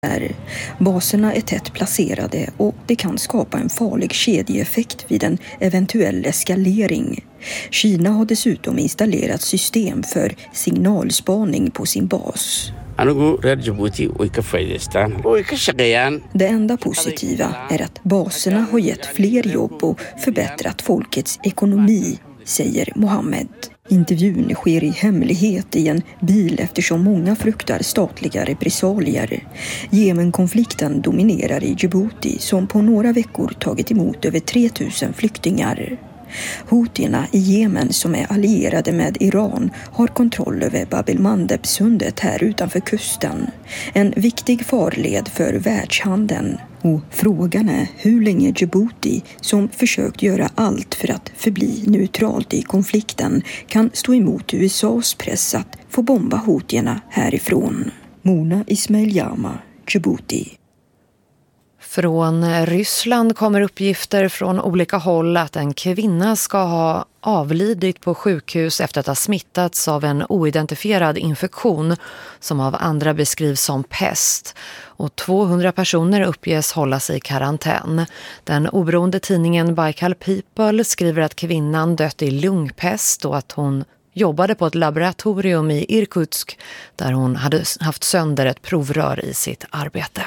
Baserna är tätt placerade och det kan skapa en farlig kedjeeffekt vid en eventuell eskalering. Kina har dessutom installerat system för signalspaning på sin bas. Det enda positiva är att baserna har gett fler jobb och förbättrat folkets ekonomi, säger Mohammed. Intervjun sker i hemlighet i en bil eftersom många fruktar statliga repressalier. Jemenkonflikten dominerar i Djibouti som på några veckor tagit emot över 3000 flyktingar. Houtierna i Jemen som är allierade med Iran har kontroll över Bab el-Mandeb-sundet här utanför kusten. En viktig farled för världshandeln. Och frågan är hur länge Djibouti, som försökt göra allt för att förbli neutralt i konflikten, kan stå emot USAs press att få bomba houtierna härifrån. Mona Ismail-Jama, Djibouti. Från Ryssland kommer uppgifter från olika håll att en kvinna ska ha avlidit på sjukhus efter att ha smittats av en oidentifierad infektion som av andra beskrivs som pest. Och 200 personer uppges hålla sig i karantän. Den oberoende tidningen Baikal People skriver att kvinnan dött i lungpest och att hon jobbade på ett laboratorium i Irkutsk där hon hade haft sönder ett provrör i sitt arbete.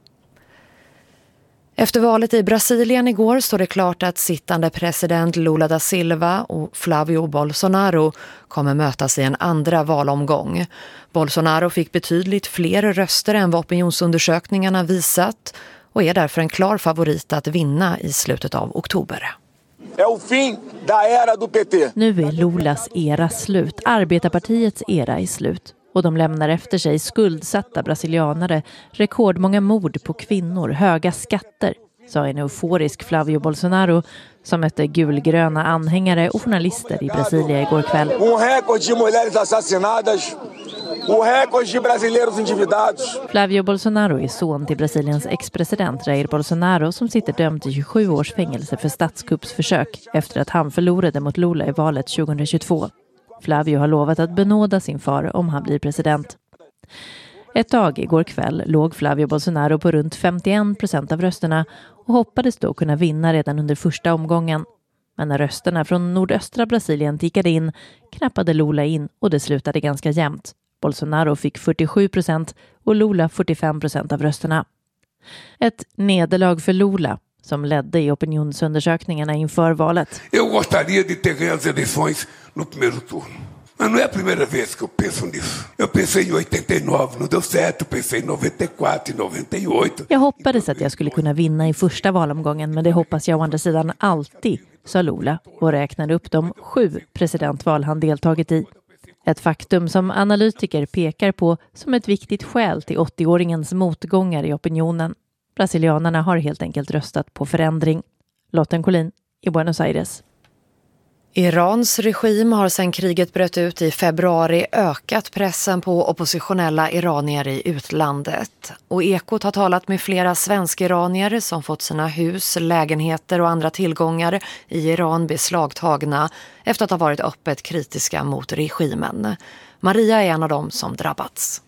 Efter valet i Brasilien igår står det klart att sittande president Lula da Silva och Flavio Bolsonaro kommer mötas i en andra valomgång. Bolsonaro fick betydligt fler röster än vad opinionsundersökningarna visat och är därför en klar favorit att vinna i slutet av oktober. Nu är Lulas era slut. Arbetarpartiets era är slut. Och de lämnar efter sig skuldsatta brasilianare, rekordmånga mord på kvinnor, höga skatter, sa en euforisk Flavio Bolsonaro som mötte gulgröna anhängare och journalister i Brasilia igår kväll. Flavio Bolsonaro är son till Brasiliens ex-president Jair Bolsonaro som sitter dömd till 27 års fängelse för statskuppsförsök efter att han förlorade mot Lula i valet 2022. Flavio har lovat att benåda sin far om han blir president. Ett tag igår kväll låg Flavio Bolsonaro på runt 51% av rösterna och hoppades då kunna vinna redan under första omgången. Men när rösterna från nordöstra Brasilien tickade in knappade Lula in och det slutade ganska jämnt. Bolsonaro fick 47% och Lula 45% av rösterna. Ett nederlag för Lula som ledde i opinionsundersökningarna inför valet. Jag gostaria de ter ganhado as eleições no primeiro turno. Men nu är primeira vez que eu penso nisso. Jag pensei em 89, não deu certo, pensei em 94, 98. Jag hoppades att jag skulle kunna vinna i första valomgången, men det hoppas jag å andra sidan alltid, sa Lula och räknade upp de 7 presidentval han deltagit i. Ett faktum som analytiker pekar på som ett viktigt skäl till 80-åringens motgångar i opinionen. Brasilianerna har helt enkelt röstat på förändring. Lotten Collin i Buenos Aires. Irans regim har sedan kriget bröt ut i februari ökat pressen på oppositionella iranier i utlandet. Och Ekot har talat med flera svensk-iranier som fått sina hus, lägenheter och andra tillgångar i Iran beslagtagna efter att ha varit öppet kritiska mot regimen. Maria är en av dem som drabbats.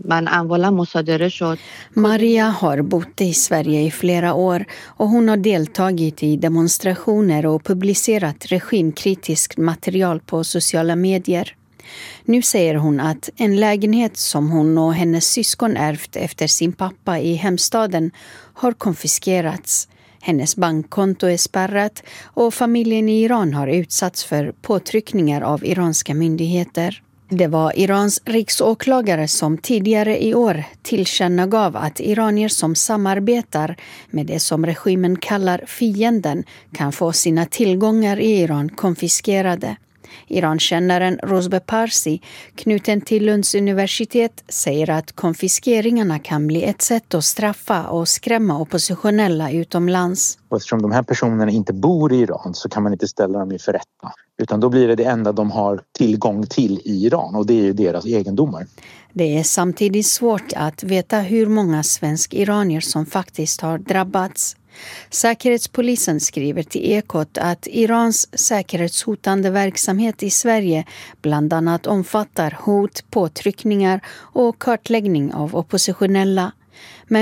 Maria har bott i Sverige i flera år och hon har deltagit i demonstrationer och publicerat regimkritiskt material på sociala medier. Nu säger hon att en lägenhet som hon och hennes syskon ärvt efter sin pappa i hemstaden har konfiskerats. Hennes bankkonto är spärrat och familjen i Iran har utsatts för påtryckningar av iranska myndigheter. Det var Irans riksåklagare som tidigare i år tillkännagav att iranier som samarbetar med det som regimen kallar fienden kan få sina tillgångar i Iran konfiskerade. Irankännaren Rozbe Parsi, knuten till Lunds universitet, säger att konfiskeringarna kan bli ett sätt att straffa och skrämma oppositionella utomlands. Eftersom de här personerna inte bor i Iran så kan man inte ställa dem inför rätta. Utan då blir det enda de har tillgång till i Iran och det är ju deras egendomar. Det är samtidigt svårt att veta hur många svensk-iranier som faktiskt har drabbats. Säkerhetspolisen skriver till Ekot att Irans säkerhetshotande verksamhet i Sverige bland annat omfattar hot, påtryckningar och kartläggning av oppositionella. Men